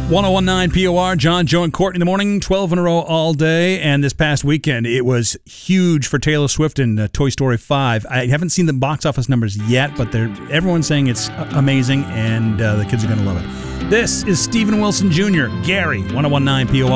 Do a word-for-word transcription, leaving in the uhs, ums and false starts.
ten nineteen P O R, John, Joe, and Courtney in the morning, twelve in a row all day. And this past weekend, it was huge for Taylor Swift and uh, Toy Story five. I haven't seen the box office numbers yet, but they're, everyone's saying it's amazing, and uh, the kids are going to love it. This is Stephen Wilson Junior, Gary, ten nineteen P O R.